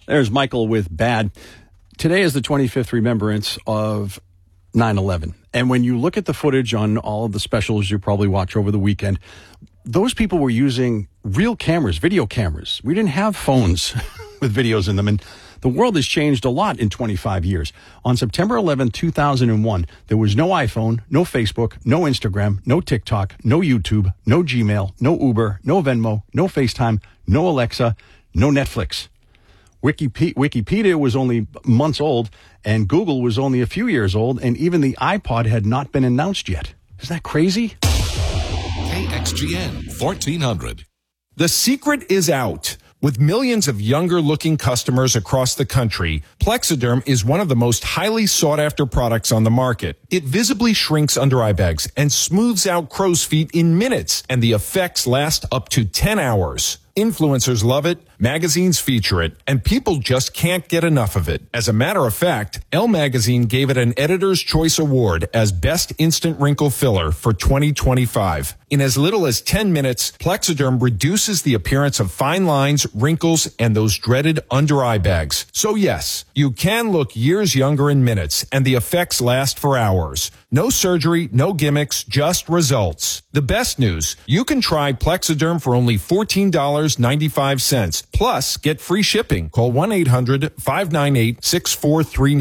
There's Michael with Bad. Today is the 25th remembrance of 9/11. And when you look at the footage on all of the specials you probably watch over the weekend, those people were using real cameras, video cameras. We didn't have phones with videos in them. And the world has changed a lot in 25 years. On September 11, 2001, there was no iPhone, no Facebook, no Instagram, no TikTok, no YouTube, no Gmail, no Uber, no Venmo, no FaceTime, no Alexa, no Netflix. Wikipedia was only months old, and Google was only a few years old, and even the iPod had not been announced yet. Is that crazy? KXGN 1400. The secret is out. With millions of younger-looking customers across the country, Plexiderm is one of the most highly sought-after products on the market. It visibly shrinks under-eye bags and smooths out crow's feet in minutes, and the effects last up to 10 hours. Influencers love it, magazines feature it, and people just can't get enough of it. As a matter of fact, Elle Magazine gave it an Editor's Choice Award as Best Instant Wrinkle Filler for 2025. In as little as 10 minutes, Plexiderm reduces the appearance of fine lines, wrinkles, and those dreaded under-eye bags. So yes, you can look years younger in minutes, and the effects last for hours. No surgery, no gimmicks, just results. The best news, you can try Plexiderm for only $14.95. Plus, get free shipping. Call 1-800-598-6439.